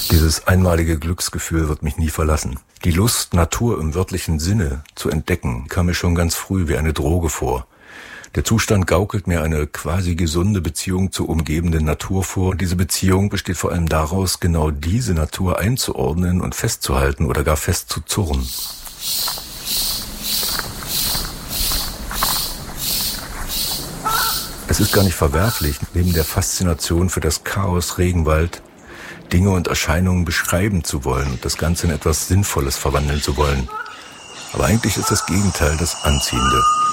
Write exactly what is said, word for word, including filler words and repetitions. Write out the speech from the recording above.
Dieses einmalige Glücksgefühl wird mich nie verlassen. Die Lust, Natur im wörtlichen Sinne zu entdecken, kam mir schon ganz früh wie eine Droge vor. Der Zustand gaukelt mir eine quasi gesunde Beziehung zur umgebenden Natur vor. Diese Beziehung besteht vor allem daraus, genau diese Natur einzuordnen und festzuhalten oder gar festzuzurren. Es ist gar nicht verwerflich, neben der Faszination für das Chaos Regenwald Dinge und Erscheinungen beschreiben zu wollen und das Ganze in etwas Sinnvolles verwandeln zu wollen. Aber eigentlich ist das Gegenteil das Anziehende.